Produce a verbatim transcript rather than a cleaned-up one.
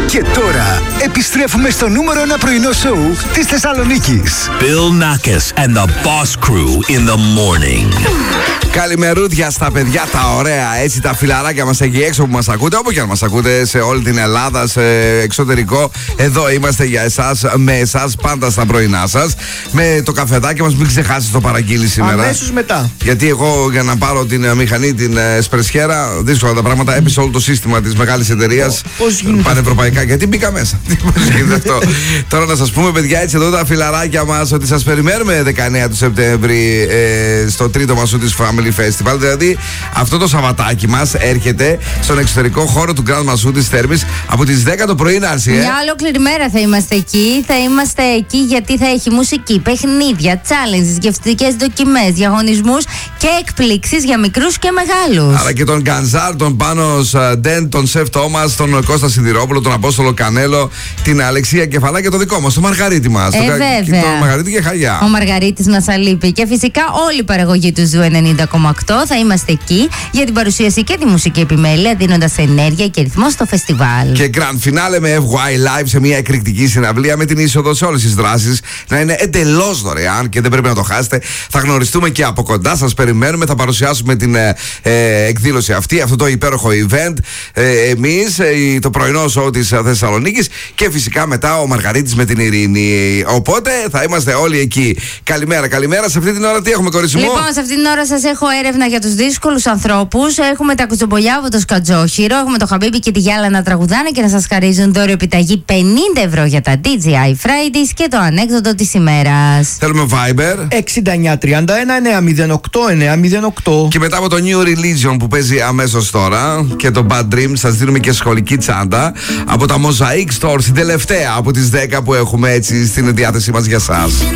Και τώρα επιστρέφουμε στο νούμερο ένα πρωινό σοου της Θεσσαλονίκης. Bill Nackis and the Boss Crew in the morning. Καλημερούδια στα παιδιά τα ωραία, έτσι τα φιλαράκια μας εκεί έξω που μας ακούτε, όπου και αν μας ακούτε, σε όλη την Ελλάδα, σε εξωτερικό. Εδώ είμαστε για εσάς, με εσάς, πάντα στα πρωινά σας. Με το καφεδάκι μας, μην ξεχάσεις το παραγγείλει σήμερα. Αμέσως μετά. Γιατί εγώ για να πάρω την μηχανή, την εσπρεσιέρα, δύσκολα τα πράγματα. Έπεισε όλο το σύστημα της μεγάλης εταιρείας πανευρωπαϊκά. Γιατί μπήκα μέσα. Πώς γίνεται αυτό. Τώρα να σας πούμε, παιδιά, έτσι εδώ τα φιλαράκια μας, ότι σας περιμένουμε δεκαεννέα του Σεπτέμβρη ε, στο τρίτο μασού της Family Festival. Δηλαδή, αυτό το Σαββατάκι μας έρχεται στον εξωτερικό χώρο του Grand Massou της Θέρμης από τις δέκα το πρωί, Νάρση. Μια ολόκληρη μέρα θα είμαστε εκεί. Θα είμαστε εκεί γιατί θα έχει μουσική, παιχνίδια, challenges, γευστικές δοκιμές, διαγωνισμούς και εκπλήξεις για μικρούς και μεγάλους. Αλλά και τον Γκανζάρ, τον Πάνος Ντεν, τον Σεφ Τόμας, τον Κώστα Σιδηρόπουλο, τον Απόστολο Κανέλο, την Αλεξία Κεφαλά και το δικό μας, τον Μαργαρίτη μας. Ε, τον, βέβαια. τον Μαργαρίτη και Χαλιά. Ο Μαργαρίτης μας αλείπει. Και φυσικά όλη η παραγωγή του Ζου ενενήντα κόμμα οκτώ θα είμαστε εκεί για την παρουσίαση και τη μουσική επιμέλεια, δίνοντας ενέργεια και ρυθμό στο φεστιβάλ. Και grand finale με εφ γουάι Live σε μια εκρηκτική συναυλία με την είσοδο σε όλες τις δράσεις να είναι εντελώς δωρεάν και δεν πρέπει να το χάσετε. Θα γνωριστούμε και από κοντά, σας περιμένουμε. Θα παρουσιάσουμε την ε, ε, εκδήλωση αυτή, αυτό το υπέροχο event. Ε, εμείς, ε, το πρωινό show της Θεσσαλονίκης και φυσικά μετά ο Μαργαρίτης με την Ειρήνη. Οπότε θα είμαστε όλοι εκεί. Καλημέρα, καλημέρα. Σε αυτή την ώρα τι έχουμε, κορίτσι μου? Λοιπόν, σε αυτή την ώρα σας έχω έρευνα για τους δύσκολους ανθρώπους. Έχουμε τα κουτσομπολιά από το Σκατζόχυρο. Έχουμε το Χαμπίμπι και τη Γιάλα να τραγουδάνε και να σας χαρίζουν δώρο επιταγή πενήντα ευρώ για τα ντι τζέι άι Fridays και το ανέκδοτο της ημέρας. Θέλουμε Viber εξήντα εννιά τριάντα ένα εννιά μηδέν οκτώ εννιά μηδέν οκτώ. Και μετά από το New Religion που παίζει αμέσως τώρα και το Bad Dreams, σας δίνουμε και σχολική τσάντα από τα Mosaic Stores, την τελευταία από τις δέκα που έχουμε έτσι στην διάθεσή μας για σας.